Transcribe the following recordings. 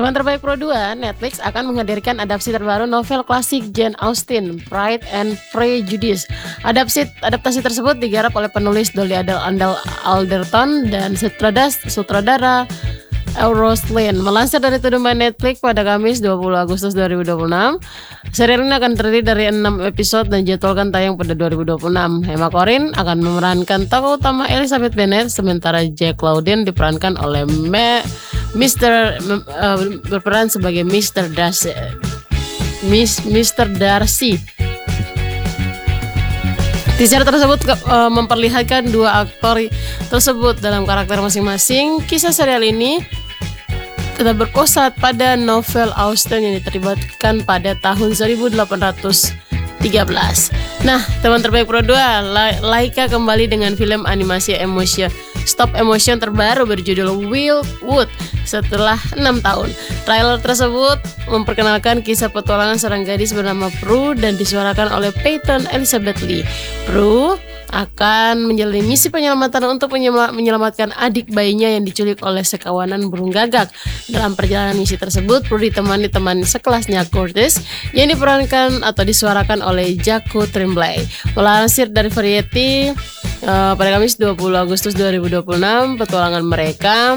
Teman terbaik Pro 2, Netflix akan menghadirkan adaptasi terbaru novel klasik Jane Austen, Pride and Prejudice. Adaptasi tersebut digarap oleh penulis Dolly Alderton dan sutradara Rose Lynn. Melansir dari Tudungan Netflix pada Kamis 20 Agustus 2026, serial ini akan terdiri dari 6 episode dan dijadwalkan tayang pada 2026. Emma Corrin akan memerankan tokoh utama Elizabeth Bennet, sementara Jack Lowden diperankan oleh berperan sebagai Mr. Darcy. Teaser tersebut memperlihatkan dua aktor tersebut dalam karakter masing-masing. Kisah serial ini tetap berpusat pada novel Austen yang diterbitatkan pada tahun 1813. Nah, teman terbaik Pro 2, Laika kembali dengan film animasi stop emotion terbaru berjudul Wildwood setelah 6 tahun. Trailer tersebut memperkenalkan kisah petualangan seorang gadis bernama Prue dan disuarakan oleh Peyton Elizabeth Lee. Prue akan menjalani misi penyelamatan untuk menyelamatkan adik bayinya yang diculik oleh sekawanan burung gagak. Dalam perjalanan misi tersebut, Prue ditemani teman sekelasnya Curtis yang diperankan atau disuarakan oleh Jaco Tremblay. Melansir dari Variety, pada Kamis 20 Agustus 2026, petualangan mereka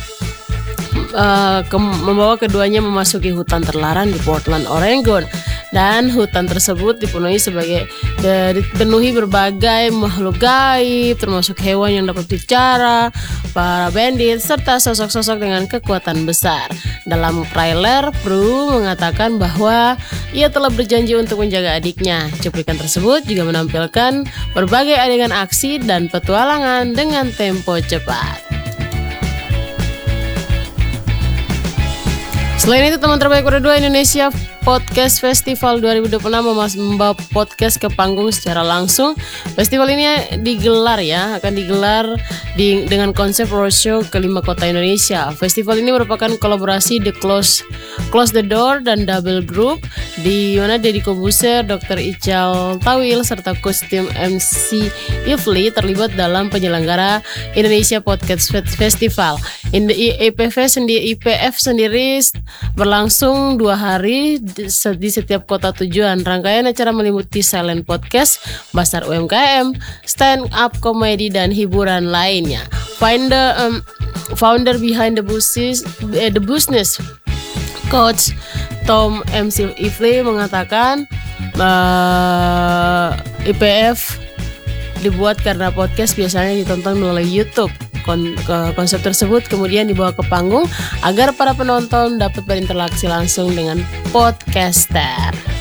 membawa keduanya memasuki hutan terlarang di Portland, Oregon. Dan hutan tersebut dipenuhi berbagai makhluk gaib, termasuk hewan yang dapat bicara, para bandit, serta sosok-sosok dengan kekuatan besar. Dalam trailer, Prue mengatakan bahwa ia telah berjanji untuk menjaga adiknya. Cuplikan tersebut juga menampilkan berbagai adegan aksi dan petualangan dengan tempo cepat. Selain itu, teman terbaik Pro 2, Indonesia Podcast Festival 2026 membawa podcast ke panggung secara langsung. Festival ini akan digelar dengan konsep roadshow ke 5 kota Indonesia. Festival ini merupakan kolaborasi The Close the Door dan Double Group, di mana Deddy Kobuser, Dr. Ical Tawil, serta coach tim MC Ifli terlibat dalam penyelenggara Indonesia Podcast Festival. IPF sendiri berlangsung 2 hari di setiap kota tujuan. Rangkaian acara meliputi silent podcast, pasar UMKM, stand up komedi, dan hiburan lainnya. Founder behind the business, Coach Tom MC Ifli mengatakan IPF dibuat karena podcast biasanya ditonton melalui YouTube. Konsep tersebut kemudian dibawa ke panggung agar para penonton dapat berinteraksi langsung dengan podcaster.